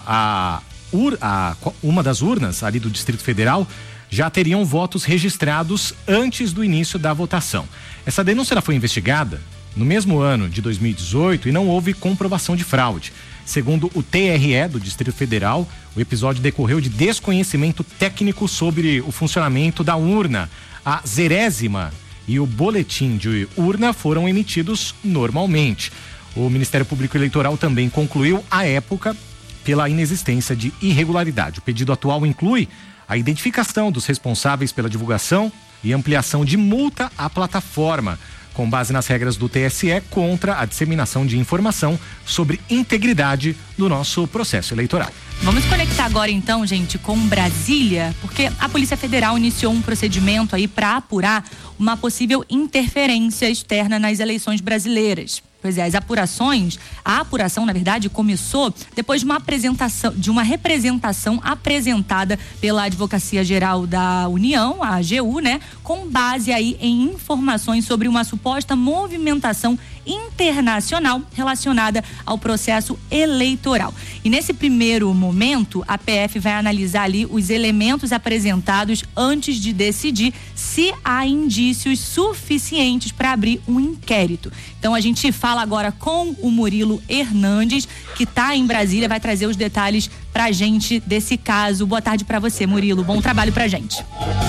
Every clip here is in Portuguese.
uma das urnas ali do Distrito Federal já teriam votos registrados antes do início da votação. Essa denúncia ela foi investigada no mesmo ano de 2018 e não houve comprovação de fraude. Segundo o TRE do Distrito Federal, o episódio decorreu de desconhecimento técnico sobre o funcionamento da urna. A zerésima e o boletim de urna foram emitidos normalmente. O Ministério Público Eleitoral também concluiu, à época, pela inexistência de irregularidade. O pedido atual inclui a identificação dos responsáveis pela divulgação e ampliação de multa à plataforma, com base nas regras do TSE contra a disseminação de informação sobre integridade do nosso processo eleitoral. Vamos conectar agora então, gente, com Brasília, porque a Polícia Federal iniciou um procedimento aí para apurar uma possível interferência externa nas eleições brasileiras. Pois é, a apuração, na verdade, começou depois de uma representação apresentada pela Advocacia Geral da União, a AGU, né? Com base aí em informações sobre uma suposta movimentação internacional relacionada ao processo eleitoral. E nesse primeiro momento, a PF vai analisar ali os elementos apresentados antes de decidir se há indícios suficientes para abrir um inquérito. Então a gente fala agora com o Murilo Hernandes, que está em Brasília, vai trazer os detalhes pra gente desse caso. Boa tarde para você, Murilo. Bom trabalho pra gente.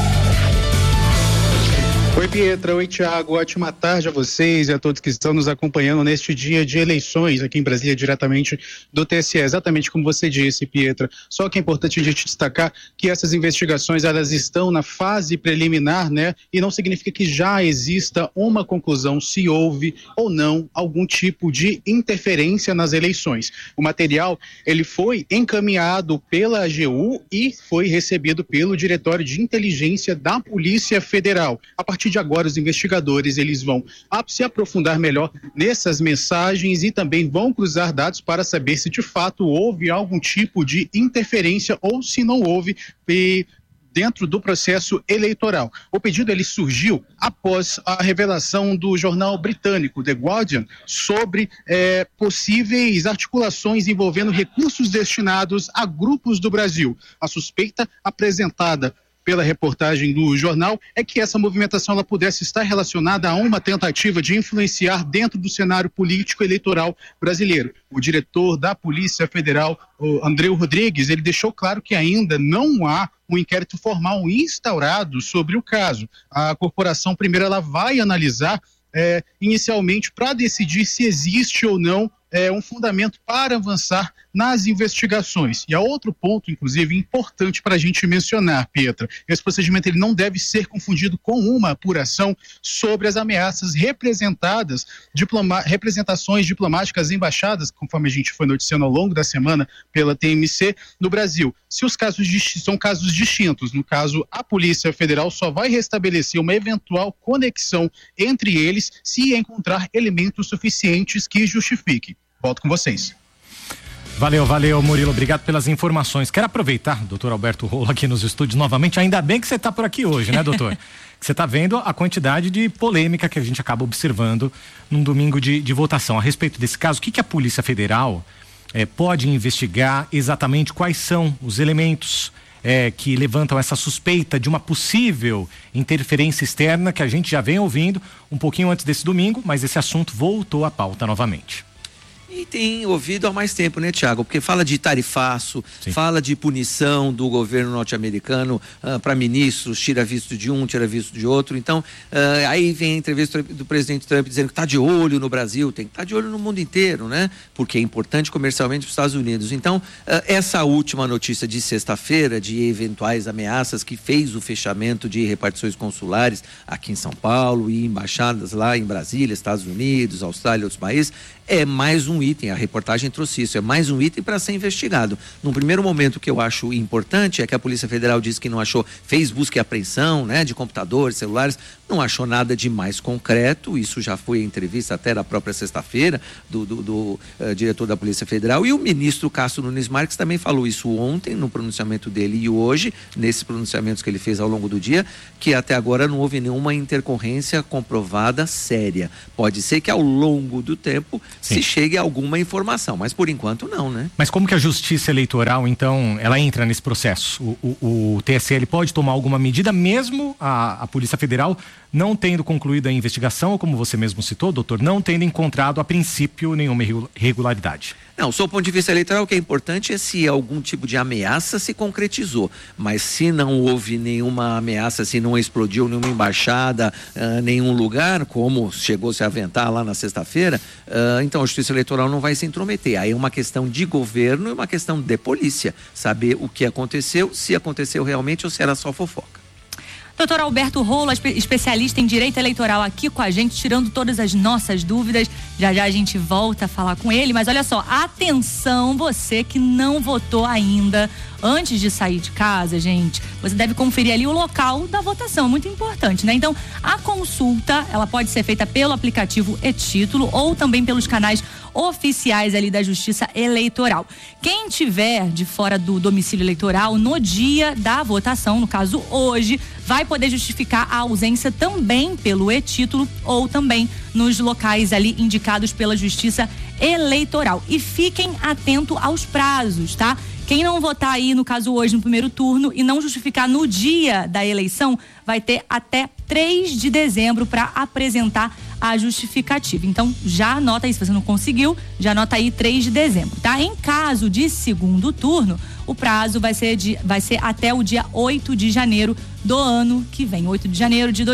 Oi, Pietra. Oi, Tiago. Ótima tarde a vocês e a todos que estão nos acompanhando neste dia de eleições aqui em Brasília, diretamente do TSE. Exatamente como você disse, Pietra. Só que é importante a gente destacar que essas investigações, elas estão na fase preliminar, né? E não significa que já exista uma conclusão se houve ou não algum tipo de interferência nas eleições. O material, ele foi encaminhado pela AGU e foi recebido pelo Diretório de Inteligência da Polícia Federal. A partir de agora, os investigadores eles vão se aprofundar melhor nessas mensagens e também vão cruzar dados para saber se de fato houve algum tipo de interferência ou se não houve dentro do processo eleitoral. O pedido ele surgiu após a revelação do jornal britânico The Guardian sobre possíveis articulações envolvendo recursos destinados a grupos do Brasil. A suspeita apresentada pela reportagem do jornal é que essa movimentação ela pudesse estar relacionada a uma tentativa de influenciar dentro do cenário político eleitoral brasileiro. O diretor da Polícia Federal, o Andreu Rodrigues, ele deixou claro que ainda não há um inquérito formal instaurado sobre o caso. A corporação primeiro ela vai analisar inicialmente para decidir se existe ou não um fundamento para avançar nas investigações. E há outro ponto, inclusive, importante para a gente mencionar, Pietra. Esse procedimento ele não deve ser confundido com uma apuração sobre as ameaças representações diplomáticas embaixadas, conforme a gente foi noticiando ao longo da semana pela TMC, no Brasil. Se os casos são casos distintos, no caso, a Polícia Federal só vai restabelecer uma eventual conexão entre eles se encontrar elementos suficientes que justifiquem. Volto com vocês. Valeu, Murilo. Obrigado pelas informações. Quero aproveitar, doutor Alberto Rolo, aqui nos estúdios novamente. Ainda bem que você está por aqui hoje, né, doutor? Que você está vendo a quantidade de polêmica que a gente acaba observando num domingo de votação. A respeito desse caso, o que a Polícia Federal pode investigar exatamente? Quais são os elementos que levantam essa suspeita de uma possível interferência externa que a gente já vem ouvindo um pouquinho antes desse domingo, mas esse assunto voltou à pauta novamente. E tem ouvido há mais tempo, né, Tiago? Porque fala de tarifaço, sim, fala de punição do governo norte-americano para ministros, tira visto de um, tira visto de outro. Então, aí vem a entrevista do presidente Trump dizendo que está de olho no Brasil, tem que estar de olho no mundo inteiro, né? Porque é importante comercialmente para os Estados Unidos. Então, essa última notícia de sexta-feira, de eventuais ameaças que fez o fechamento de repartições consulares aqui em São Paulo e embaixadas lá em Brasília, Estados Unidos, Austrália e outros países, é mais um item, a reportagem trouxe isso, é mais um item para ser investigado. Num primeiro momento, o que eu acho importante é que a Polícia Federal disse que não achou, fez busca e apreensão, né, de computadores, celulares, não achou nada de mais concreto. Isso já foi a entrevista até da própria sexta-feira do diretor da Polícia Federal, e o ministro Cássio Nunes Marques também falou isso ontem no pronunciamento dele e hoje, nesses pronunciamentos que ele fez ao longo do dia, que até agora não houve nenhuma intercorrência comprovada séria. Pode ser que ao longo do tempo se chegue a alguma informação, mas por enquanto não, né? Mas como que a Justiça Eleitoral, então, ela entra nesse processo? O TSE, ele pode tomar alguma medida, mesmo a Polícia Federal não tendo concluído a investigação, ou como você mesmo citou, doutor, não tendo encontrado a princípio nenhuma irregularidade? Não, sob o ponto de vista eleitoral, o que é importante é se algum tipo de ameaça se concretizou, mas se não houve nenhuma ameaça, se não explodiu nenhuma embaixada, nenhum lugar, como chegou-se a aventar lá na sexta-feira, então a Justiça Eleitoral não vai se intrometer. Aí é uma questão de governo e uma questão de polícia, saber o que aconteceu, se aconteceu realmente ou se era só fofoca. Doutor Alberto Rolo, especialista em direito eleitoral, aqui com a gente, tirando todas as nossas dúvidas. Já já a gente volta a falar com ele, mas olha só, atenção, você que não votou ainda. Antes de sair de casa, gente, você deve conferir ali o local da votação, muito importante, né? Então, a consulta, ela pode ser feita pelo aplicativo e-Título ou também pelos canais oficiais ali da Justiça Eleitoral. Quem tiver de fora do domicílio eleitoral no dia da votação, no caso hoje, vai poder justificar a ausência também pelo e-Título ou também nos locais ali indicados pela Justiça Eleitoral. E fiquem atentos aos prazos, tá? Quem não votar aí, no caso hoje, no primeiro turno e não justificar no dia da eleição, vai ter até 3 de dezembro para apresentar a justificativa. Então, já anota aí, se você não conseguiu, já anota aí 3 de dezembro, tá? Em caso de segundo turno, o prazo vai ser até o dia 8 de janeiro do ano que vem, 8 de janeiro de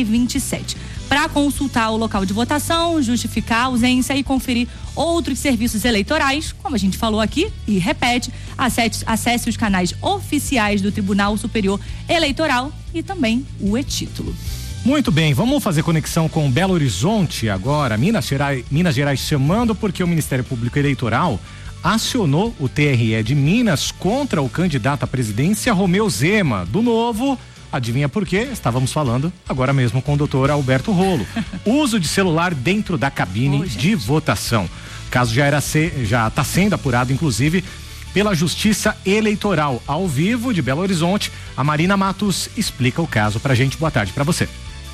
2027. Para consultar o local de votação, justificar a ausência e conferir outros serviços eleitorais, como a gente falou aqui e repete, acesse os canais oficiais do Tribunal Superior Eleitoral e também o e-Título. Muito bem, vamos fazer conexão com Belo Horizonte agora, Minas Gerais chamando, porque o Ministério Público Eleitoral acionou o TRE de Minas contra o candidato à presidência Romeu Zema, do Novo. Adivinha por quê? Estávamos falando agora mesmo com o doutor Alberto Rolo. Uso de celular dentro da cabine de votação. O caso já está sendo apurado, inclusive, pela Justiça Eleitoral. Ao vivo de Belo Horizonte, a Marina Matos explica o caso pra gente. Boa tarde pra você.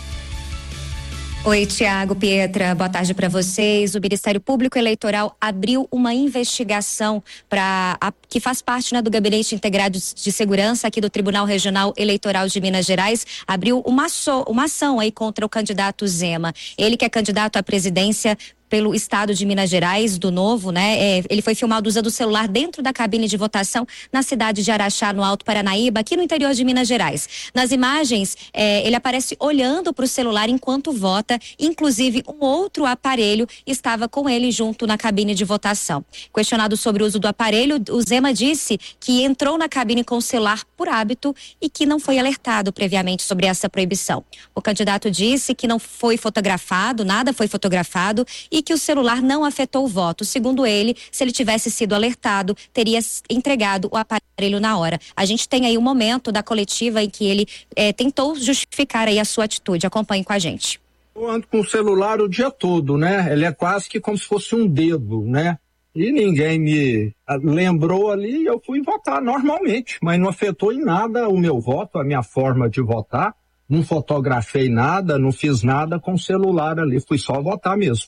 Oi, Tiago, Pietra, boa tarde para vocês. O Ministério Público Eleitoral abriu uma investigação que faz parte, né, do Gabinete Integrado de Segurança aqui do Tribunal Regional Eleitoral de Minas Gerais. Abriu uma ação aí contra o candidato Zema. Ele que é candidato à presidência pelo estado de Minas Gerais, do Novo, né? Ele foi filmado usando o celular dentro da cabine de votação na cidade de Araxá, no Alto Paranaíba, aqui no interior de Minas Gerais. Nas imagens, ele aparece olhando para o celular enquanto vota, inclusive um outro aparelho estava com ele junto na cabine de votação. Questionado sobre o uso do aparelho, o Zema disse que entrou na cabine com o celular por hábito e que não foi alertado previamente sobre essa proibição. O candidato disse que não foi fotografado, nada foi fotografado e que o celular não afetou o voto. Segundo ele, se ele tivesse sido alertado, teria entregado o aparelho na hora. A gente tem aí um momento da coletiva em que ele tentou justificar aí a sua atitude. Acompanhe com a gente. Eu ando com o celular o dia todo, né? Ele é quase que como se fosse um dedo, né? E ninguém me lembrou ali e eu fui votar normalmente, mas não afetou em nada o meu voto, a minha forma de votar. Não fotografei nada, não fiz nada com o celular ali, fui só votar mesmo.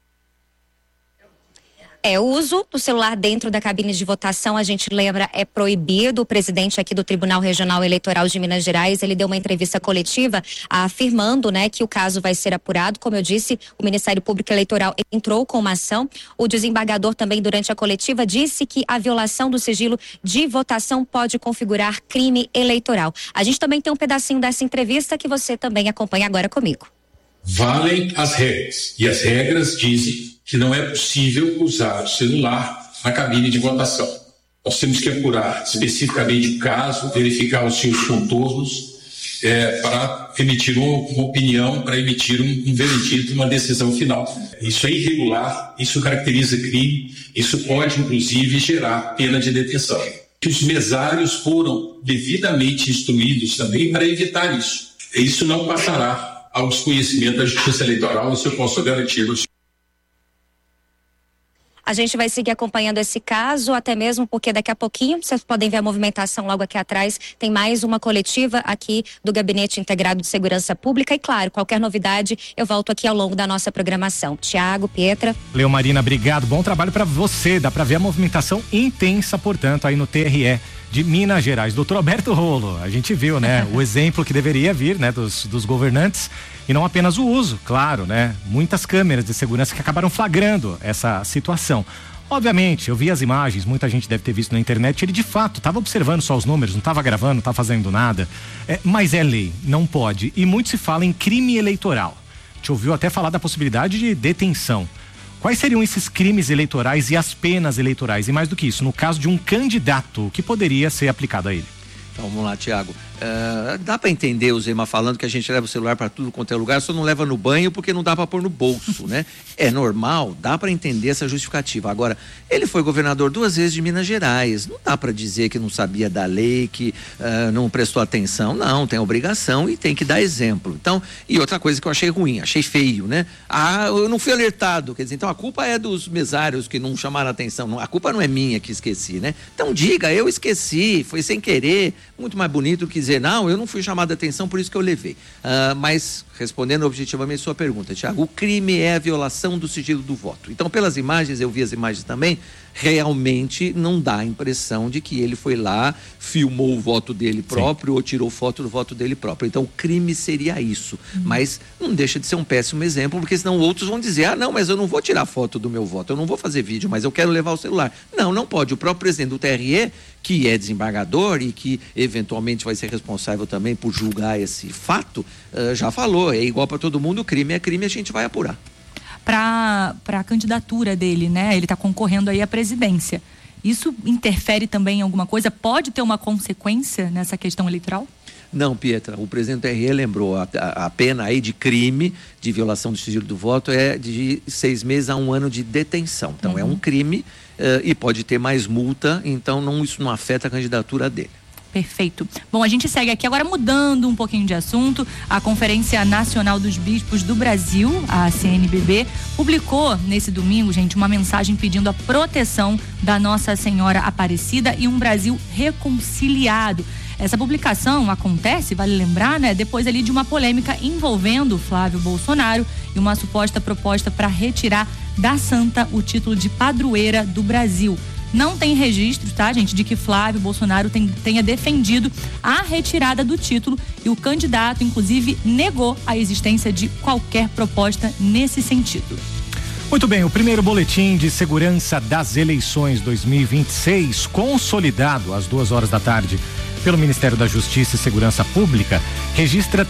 O uso do celular dentro da cabine de votação, a gente lembra, é proibido. O presidente aqui do Tribunal Regional Eleitoral de Minas Gerais, ele deu uma entrevista coletiva afirmando, né, que o caso vai ser apurado. Como eu disse, o Ministério Público Eleitoral entrou com uma ação. O desembargador também, durante a coletiva, disse que a violação do sigilo de votação pode configurar crime eleitoral. A gente também tem um pedacinho dessa entrevista que você também acompanha agora comigo. Valem as regras, e as regras dizem que não é possível usar o celular na cabine de votação. Nós temos que apurar especificamente o caso, verificar os seus contornos, para emitir uma opinião, para emitir um veredito, uma decisão final. Isso é irregular, isso caracteriza crime, isso pode inclusive gerar pena de detenção. Os mesários foram devidamente instruídos também para evitar isso. Isso não passará ao desconhecimento da Justiça Eleitoral, isso eu posso garantir. A gente vai seguir acompanhando esse caso, até mesmo porque daqui a pouquinho, vocês podem ver a movimentação logo aqui atrás, tem mais uma coletiva aqui do Gabinete Integrado de Segurança Pública e, claro, qualquer novidade eu volto aqui ao longo da nossa programação. Tiago, Pietra. Leo Marina, obrigado, bom trabalho para você, dá para ver a movimentação intensa, portanto, aí no TRE de Minas Gerais. Doutor Alberto Rolo, a gente viu, né, o exemplo que deveria vir, né, dos governantes e não apenas o uso, claro, né, muitas câmeras de segurança que acabaram flagrando essa situação. Obviamente, eu vi as imagens, muita gente deve ter visto na internet, ele de fato estava observando só os números, não estava gravando, não estava fazendo nada, mas é lei, não pode, e muito se fala em crime eleitoral. A gente ouviu até falar da possibilidade de detenção. Quais seriam esses crimes eleitorais e as penas eleitorais? E mais do que isso, no caso de um candidato, o que poderia ser aplicado a ele? Então vamos lá, Tiago. Dá para entender o Zema falando que a gente leva o celular para tudo quanto é lugar, só não leva no banho porque não dá para pôr no bolso, né? É normal, dá para entender essa justificativa. Agora, ele foi governador 2 vezes de Minas Gerais, não dá para dizer que não sabia da lei, que não prestou atenção, não, tem obrigação e tem que dar exemplo. Então, e outra coisa que eu achei ruim, achei feio, né? Eu não fui alertado, quer dizer, então a culpa é dos mesários que não chamaram atenção, a culpa não é minha que esqueci, né? Então diga, eu esqueci, foi sem querer, muito mais bonito que dizer, não, eu não fui chamado a atenção, por isso que eu levei. Mas, respondendo objetivamente a sua pergunta, Tiago, o crime é a violação do sigilo do voto. Então, pelas imagens, eu vi as imagens também, realmente não dá a impressão de que ele foi lá, filmou o voto dele próprio ou tirou foto do voto dele próprio. Então, o crime seria isso. Mas não deixa de ser um péssimo exemplo, porque senão outros vão dizer, não, mas eu não vou tirar foto do meu voto, eu não vou fazer vídeo, mas eu quero levar o celular. Não pode. O próprio presidente do TRE, que é desembargador e que eventualmente vai ser responsável também por julgar esse fato, já falou, é igual para todo mundo, crime é crime, a gente vai apurar. Para a candidatura dele, né? Ele está concorrendo aí à presidência. Isso interfere também em alguma coisa? Pode ter uma consequência nessa questão eleitoral? Não, Pietra, o presidente do TRE lembrou, a pena aí de crime, de violação do sigilo do voto é de 6 meses a 1 ano de detenção. Então é um crime e pode ter mais multa, então isso não afeta a candidatura dele. Perfeito. Bom, a gente segue aqui agora mudando um pouquinho de assunto. A Conferência Nacional dos Bispos do Brasil, a CNBB, publicou nesse domingo, gente, uma mensagem pedindo a proteção da Nossa Senhora Aparecida e um Brasil reconciliado. Essa publicação acontece, vale lembrar, né, depois ali de uma polêmica envolvendo Flávio Bolsonaro e uma suposta proposta para retirar da santa o título de padroeira do Brasil. Não tem registro, tá, gente, de que Flávio Bolsonaro tenha defendido a retirada do título e o candidato, inclusive, negou a existência de qualquer proposta nesse sentido. Muito bem, o primeiro boletim de segurança das eleições 2026, consolidado às 2h da tarde pelo Ministério da Justiça e Segurança Pública, registra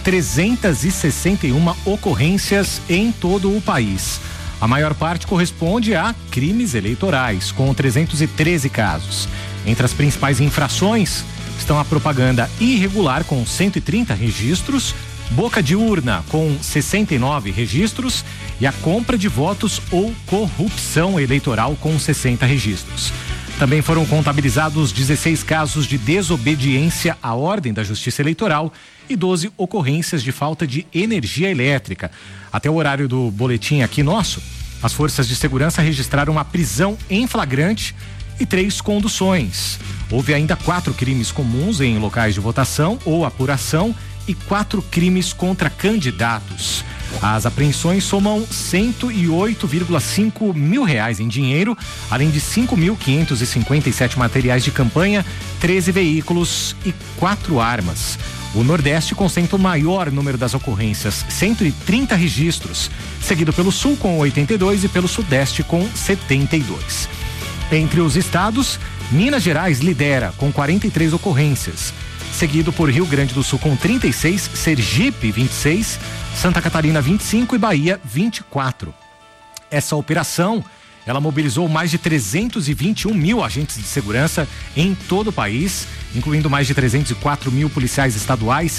361 ocorrências em todo o país. A maior parte corresponde a crimes eleitorais, com 313 casos. Entre as principais infrações estão a propaganda irregular, com 130 registros, boca de urna, com 69 registros, e a compra de votos ou corrupção eleitoral, com 60 registros. Também foram contabilizados 16 casos de desobediência à ordem da Justiça Eleitoral e 12 ocorrências de falta de energia elétrica. Até o horário do boletim aqui nosso, as forças de segurança registraram uma prisão em flagrante e 3 conduções. Houve ainda 4 crimes comuns em locais de votação ou apuração e 4 crimes contra candidatos. As apreensões somam R$108,5 mil em dinheiro, além de 5.557 materiais de campanha, 13 veículos e 4 armas. O Nordeste concentra o maior número das ocorrências, 130 registros, seguido pelo Sul com 82 e pelo Sudeste com 72. Entre os estados, Minas Gerais lidera com 43 ocorrências, seguido por Rio Grande do Sul com 36, Sergipe 26, Santa Catarina 25 e Bahia 24. Essa operação, ela mobilizou mais de 321 mil agentes de segurança em todo o país, incluindo mais de 304 mil policiais estaduais,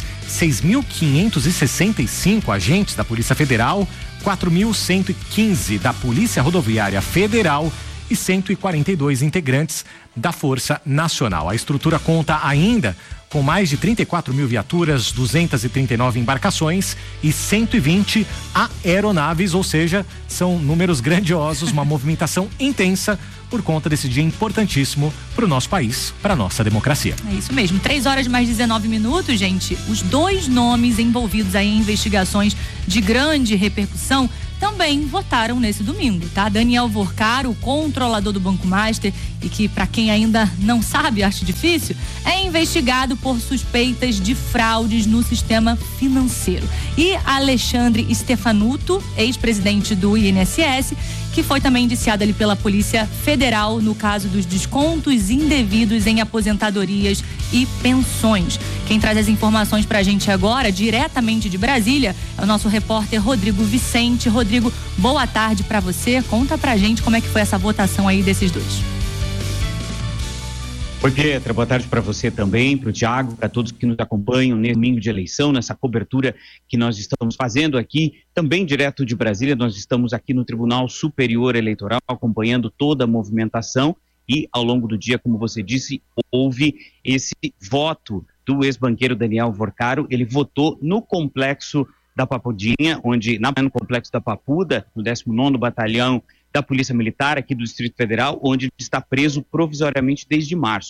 6.565 agentes da Polícia Federal, 4.115 da Polícia Rodoviária Federal e 142 integrantes da Força Nacional. A estrutura conta ainda com mais de 34 mil viaturas, 239 embarcações e 120 aeronaves, ou seja, são números grandiosos, uma movimentação intensa por conta desse dia importantíssimo para o nosso país, para a nossa democracia. É isso mesmo, 3h mais 19, gente. Os 2 nomes envolvidos aí em investigações de grande repercussão também votaram nesse domingo, tá? Daniel Vorcaro, o controlador do Banco Master, e que, para quem ainda não sabe, acho difícil, é investigado por suspeitas de fraudes no sistema financeiro. E Alexandre Stefanuto, ex-presidente do INSS, que foi também indiciado ali pela Polícia Federal no caso dos descontos indevidos em aposentadorias e pensões. Quem traz as informações pra gente agora, diretamente de Brasília, é o nosso repórter Rodrigo Vicente. Rodrigo, boa tarde pra você. Conta pra gente como é que foi essa votação aí desses 2. Oi, Pietra, boa tarde para você também, para o Thiago, para todos que nos acompanham nesse domingo de eleição, nessa cobertura que nós estamos fazendo aqui, também direto de Brasília. Nós estamos aqui no Tribunal Superior Eleitoral, acompanhando toda a movimentação e, ao longo do dia, como você disse, houve esse voto do ex-banqueiro Daniel Vorcaro. Ele votou no complexo da Papudinha, no complexo da Papuda, no 19º Batalhão da Polícia Militar aqui do Distrito Federal, onde ele está preso provisoriamente desde março.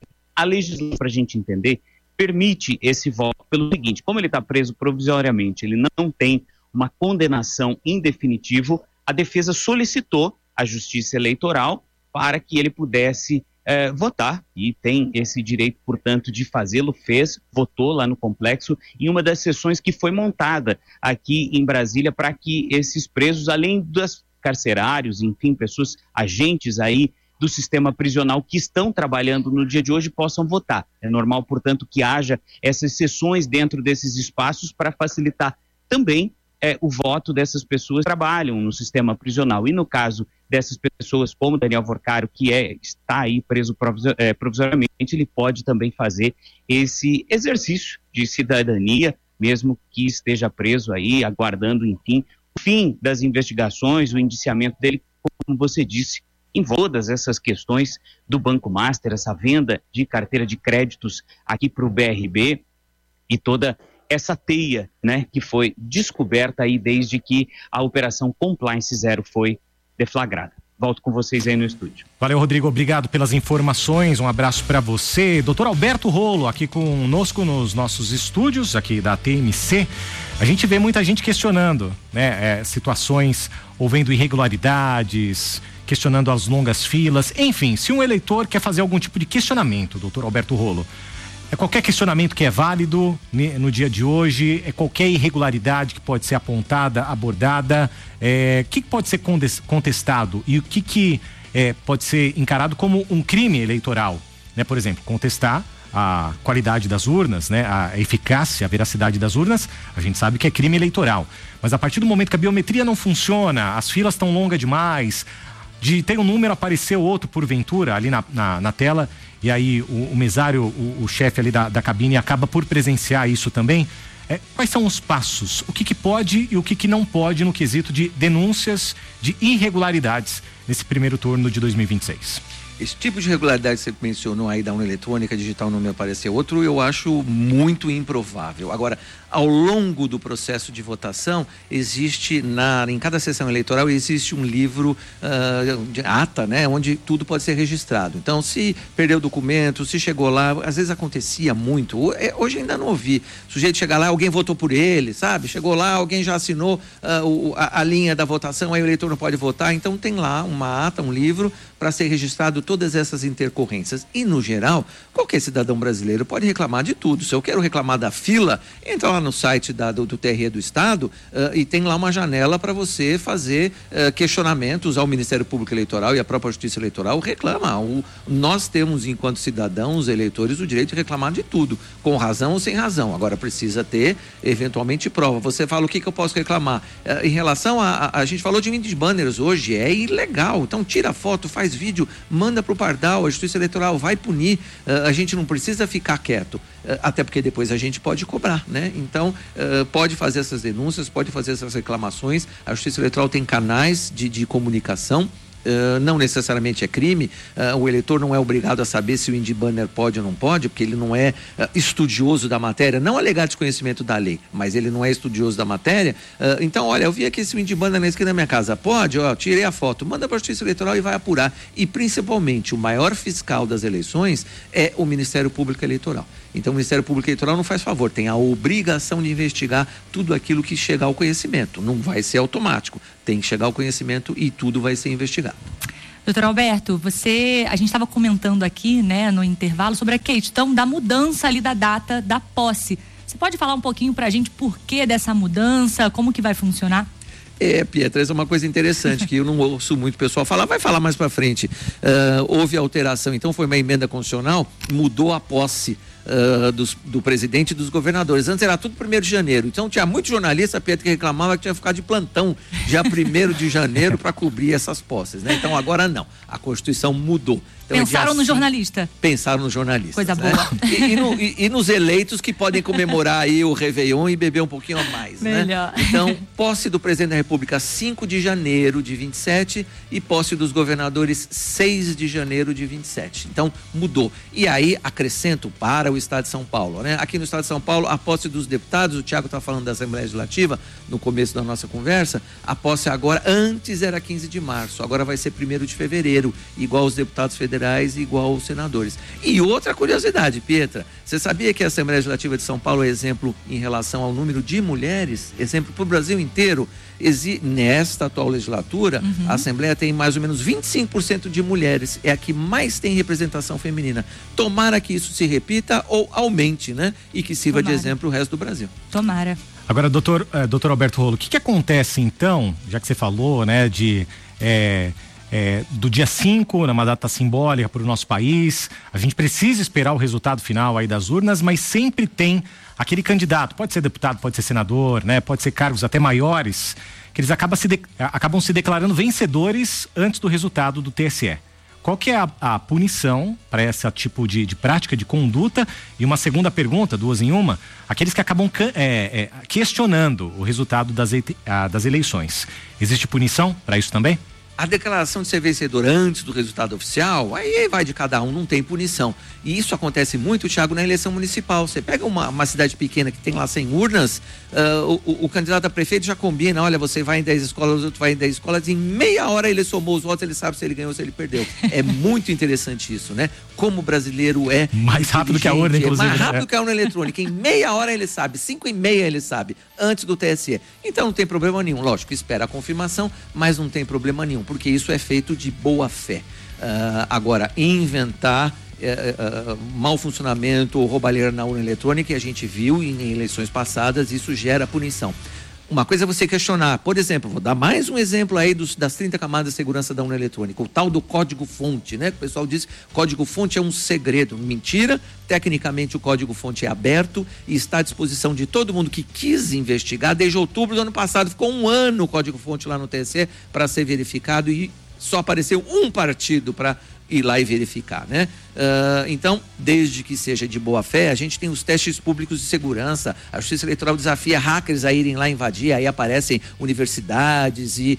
A legislação, para a gente entender, permite esse voto pelo seguinte: como ele está preso provisoriamente, ele não tem uma condenação em definitivo, a defesa solicitou à Justiça Eleitoral para que ele pudesse votar, e tem esse direito, portanto, de fazê-lo. Votou lá no complexo, em uma das sessões que foi montada aqui em Brasília para que esses presos, além das carcerários, enfim, pessoas, agentes aí do sistema prisional que estão trabalhando no dia de hoje, possam votar. É normal, portanto, que haja essas sessões dentro desses espaços para facilitar também o voto dessas pessoas que trabalham no sistema prisional. E no caso dessas pessoas, como Daniel Vorcaro, que está aí preso provisoriamente, ele pode também fazer esse exercício de cidadania, mesmo que esteja preso aí, aguardando, enfim, o fim das investigações, o indiciamento dele, como você disse, em todas essas questões do Banco Master, essa venda de carteira de créditos aqui para o BRB e toda essa teia, né, que foi descoberta aí desde que a Operação Compliance Zero foi deflagrada. Volto com vocês aí no estúdio. Valeu, Rodrigo, obrigado pelas informações, um abraço para você. Doutor Alberto Rolo, aqui conosco nos nossos estúdios, aqui da TMC. A gente vê muita gente questionando, né, situações, ouvendo irregularidades, questionando as longas filas, enfim, se um eleitor quer fazer algum tipo de questionamento, doutor Alberto Rolo, é qualquer questionamento que é válido no dia de hoje, é qualquer irregularidade que pode ser apontada, abordada, o que pode ser contestado e o que pode ser encarado como um crime eleitoral, né? Por exemplo, contestar a qualidade das urnas, né? A eficácia, a veracidade das urnas, a gente sabe que é crime eleitoral. Mas a partir do momento que a biometria não funciona, as filas estão longas demais, de ter um número aparecer outro porventura ali na tela, e aí o mesário, o chefe ali da cabine acaba por presenciar isso também. Quais são os passos? O que pode e o que não pode no quesito de denúncias de irregularidades nesse primeiro turno de 2026? Esse tipo de irregularidade que você mencionou aí da urna eletrônica, digital não me aparecer outro, eu acho muito improvável. Agora, ao longo do processo de votação, existe em cada sessão eleitoral existe um livro de ata, né, onde tudo pode ser registrado. Então, se perdeu o documento, se chegou lá, às vezes acontecia muito. Hoje ainda não ouvi. O sujeito chegar lá, alguém votou por ele, sabe? Chegou lá, alguém já assinou a linha da votação, aí o eleitor não pode votar. Então, tem lá uma ata, um livro para ser registrado todas essas intercorrências. E, no geral, qualquer cidadão brasileiro pode reclamar de tudo. Se eu quero reclamar da fila, entra lá no site do TRE do Estado e tem lá uma janela para você fazer questionamentos ao Ministério Público Eleitoral e à própria Justiça Eleitoral. Reclama. Nós temos, enquanto cidadãos, eleitores, o direito de reclamar de tudo, com razão ou sem razão. Agora, precisa ter, eventualmente, prova. Você fala o que eu posso reclamar. Em relação a gente falou de vintage banners hoje, é ilegal. Então, tira a foto, faz vídeo, manda pro Pardal, a Justiça Eleitoral vai punir. A gente não precisa ficar quieto, até porque depois a gente pode cobrar, né? Então, pode fazer essas denúncias, pode fazer essas reclamações. A Justiça Eleitoral tem canais de comunicação não necessariamente é crime, o eleitor não é obrigado a saber se o Indy Banner pode ou não pode, porque ele não é estudioso da matéria, não alegar desconhecimento da lei, mas ele não é estudioso da matéria. Então, olha, eu vi aqui esse Indy Banner na esquina da minha casa, pode? Tirei a foto, manda para a Justiça Eleitoral e vai apurar. E principalmente, o maior fiscal das eleições é o Ministério Público Eleitoral. Então, o Ministério Público Eleitoral não faz favor, tem a obrigação de investigar tudo aquilo que chegar ao conhecimento. Não vai ser automático, tem que chegar ao conhecimento e tudo vai ser investigado. Doutor Alberto, a gente estava comentando aqui, né, no intervalo, sobre a questão da mudança ali da data da posse. Você pode falar um pouquinho para a gente por que dessa mudança, como que vai funcionar? Pietra, essa é uma coisa interessante que eu não ouço muito o pessoal falar, vai falar mais para frente. Houve alteração, então foi uma emenda constitucional, mudou a posse do presidente e dos governadores. Antes era tudo 1º de janeiro, então tinha muito jornalista, Pedro, que reclamava que tinha que ficar de plantão dia 1º de janeiro para cobrir essas posses, né? Então agora não, a Constituição mudou. Então, pensaram no jornalista. Pensaram nos jornalistas. Coisa boa. Né? E nos eleitos que podem comemorar aí o Réveillon e beber um pouquinho a mais, melhor, né? Então, posse do presidente da República 5 de janeiro de 27 e posse dos governadores 6 de janeiro de 27. Então, mudou. E aí, acrescento para o Estado de São Paulo, né? Aqui no Estado de São Paulo, a posse dos deputados, o Tiago está falando da Assembleia Legislativa, no começo da nossa conversa, a posse agora, antes era 15 de março, agora vai ser 1º de fevereiro, igual os deputados federais e igual aos senadores. E outra curiosidade, Pietra, você sabia que a Assembleia Legislativa de São Paulo é exemplo em relação ao número de mulheres, exemplo para o Brasil inteiro? Nesta atual legislatura, a Assembleia tem mais ou menos 25% de mulheres, é a que mais tem representação feminina. Tomara que isso se repita ou aumente, né? E que sirva de exemplo o resto do Brasil. Tomara. Agora, doutor Alberto Rolo, o que acontece então, já que você falou, né, do dia 5, numa data simbólica para o nosso país, a gente precisa esperar o resultado final aí das urnas, mas sempre tem aquele candidato, pode ser deputado, pode ser senador, né, pode ser cargos até maiores, que eles acabam se declarando vencedores antes do resultado do TSE. Qual que é a punição para esse tipo de prática, de conduta? E uma segunda pergunta, duas em uma, aqueles que acabam questionando o resultado das eleições. Existe punição para isso também? A declaração de ser vencedor antes do resultado oficial, aí vai de cada um, não tem punição. E isso acontece muito, Thiago, na eleição municipal. Você pega uma cidade pequena que tem lá 100 urnas, o candidato a prefeito já combina, olha, você vai em 10 escolas, o outro vai em 10 escolas, em meia hora ele somou os votos, ele sabe se ele ganhou ou se ele perdeu. É muito interessante isso, né? Como o brasileiro é mais rápido que a urna, inclusive. Mais rápido que a urna eletrônica. Em meia hora ele sabe, 5h30 ele sabe, antes do TSE. Então não tem problema nenhum. Lógico, espera a confirmação, mas não tem problema nenhum, porque isso é feito de boa fé. Agora, inventar mau funcionamento ou roubalheira na urna eletrônica, que a gente viu em eleições passadas, isso gera punição. Uma coisa é você questionar, por exemplo, vou dar mais um exemplo aí das 30 camadas de segurança da urna eletrônica, o tal do código-fonte, né? O pessoal diz que código-fonte é um segredo. Mentira, tecnicamente o código-fonte é aberto e está à disposição de todo mundo que quis investigar. Desde outubro do ano passado, ficou 1 ano o código-fonte lá no TSE para ser verificado e só apareceu um partido para ir lá e verificar, né? Então, desde que seja de boa fé, a gente tem os testes públicos de segurança, a Justiça Eleitoral desafia hackers a irem lá invadir, aí aparecem universidades e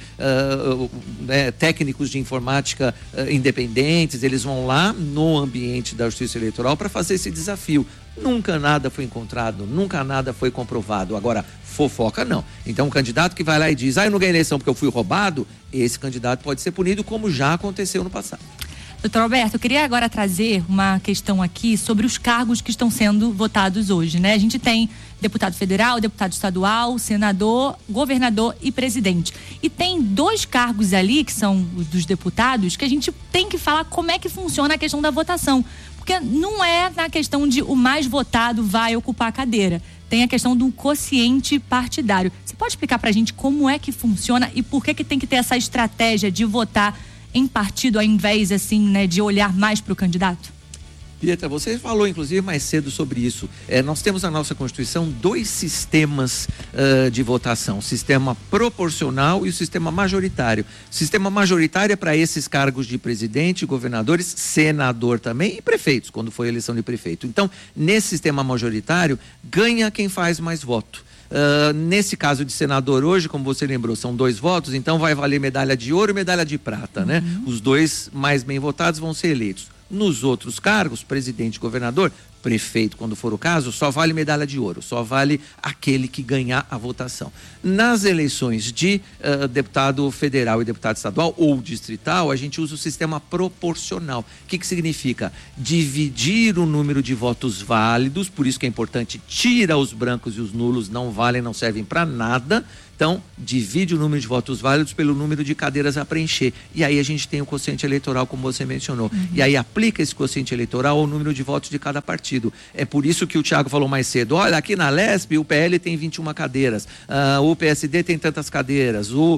técnicos de informática independentes, eles vão lá no ambiente da Justiça Eleitoral para fazer esse desafio. Nunca nada foi encontrado, nunca nada foi comprovado. Agora, fofoca não. Então, o candidato que vai lá e diz, eu não ganhei eleição porque eu fui roubado, esse candidato pode ser punido, como já aconteceu no passado. Doutor Alberto, eu queria agora trazer uma questão aqui sobre os cargos que estão sendo votados hoje, né? A gente tem deputado federal, deputado estadual, senador, governador e presidente. E tem 2 cargos ali, que são os dos deputados, que a gente tem que falar como é que funciona a questão da votação. Porque não é na questão de o mais votado vai ocupar a cadeira. Tem a questão do quociente partidário. Você pode explicar pra gente como é que funciona e por que tem que ter essa estratégia de votar em partido, ao invés, assim, né, de olhar mais para o candidato? Pietra, você falou inclusive mais cedo sobre isso. Nós temos na nossa Constituição 2 sistemas de votação, o sistema proporcional e o sistema majoritário. O sistema majoritário é para esses cargos de presidente, governadores, senador também e prefeitos, quando foi a eleição de prefeito. Então, nesse sistema majoritário, ganha quem faz mais voto. Nesse caso de senador hoje, como você lembrou, são 2 votos, então vai valer medalha de ouro e medalha de prata, né? Os 2 mais bem votados vão ser eleitos. Nos outros cargos, presidente, governador, prefeito, quando for o caso, só vale medalha de ouro, só vale aquele que ganhar a votação. Nas eleições de deputado federal e deputado estadual ou distrital, a gente usa o sistema proporcional. O que significa? Dividir o número de votos válidos, por isso que é importante, tira os brancos e os nulos, não valem, não servem para nada. Então, divide o número de votos válidos pelo número de cadeiras a preencher. E aí a gente tem o quociente eleitoral, como você mencionou. E aí aplica esse quociente eleitoral ao número de votos de cada partido. É por isso que o Thiago falou mais cedo. Olha, aqui na Lesp, o PL tem 21 cadeiras. O PSD tem tantas cadeiras. O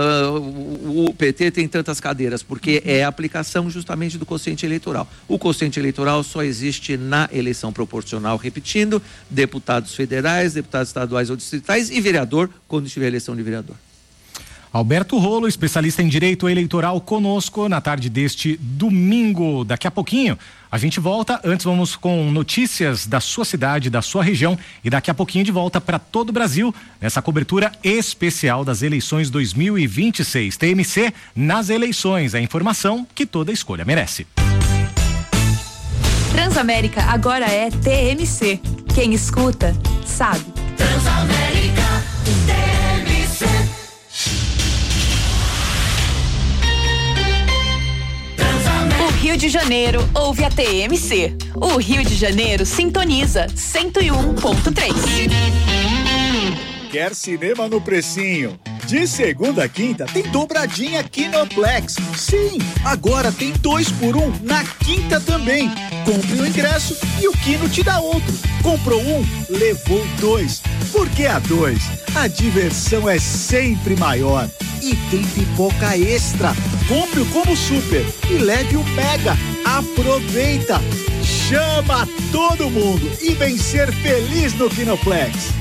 PT tem tantas cadeiras. Porque é a aplicação justamente do quociente eleitoral. O quociente eleitoral só existe na eleição proporcional, repetindo, deputados federais, deputados estaduais ou distritais e vereador, quando estiver a eleição de vereador. Alberto Rolo, especialista em direito eleitoral, conosco na tarde deste domingo. Daqui a pouquinho a gente volta. Antes vamos com notícias da sua cidade, da sua região, e daqui a pouquinho de volta para todo o Brasil nessa cobertura especial das eleições 2026. TMC nas eleições, a informação que toda escolha merece. Transamérica agora é TMC. Quem escuta sabe. Transamérica TMC. O Rio de Janeiro ouve a TMC. O Rio de Janeiro sintoniza 101.3. Quer cinema no precinho? De segunda a quinta tem dobradinha Kinoplex. Sim, agora tem 2 por 1 na quinta também. Compre o ingresso e o Kino te dá outro. Comprou 1, levou 2. Porque a 2, a diversão é sempre maior. E tem pipoca extra. Compre o Combo Super e leve o Mega. Aproveita! Chama todo mundo e vem ser feliz no Kinoplex.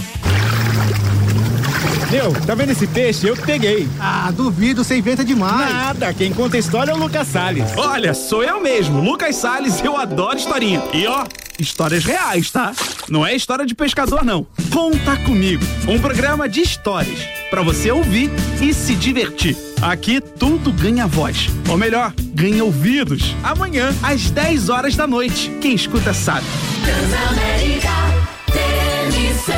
Meu, tá vendo esse peixe? Eu que peguei. Ah, duvido, você inventa demais. Nada, quem conta a história é o Lucas Salles. Olha, sou eu mesmo, Lucas Salles, eu adoro historinha. E ó, histórias reais, tá? Não é história de pescador, não. Conta Comigo, um programa de histórias, pra você ouvir e se divertir. Aqui tudo ganha voz, ou melhor, ganha ouvidos. Amanhã, às 10 horas da noite. Quem escuta sabe. Transamérica TMC.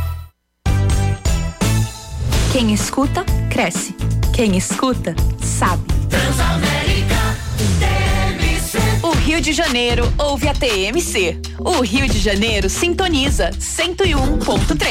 Quem escuta, cresce. Quem escuta, sabe. Transamérica TMC. O Rio de Janeiro ouve a TMC. O Rio de Janeiro sintoniza 101.3.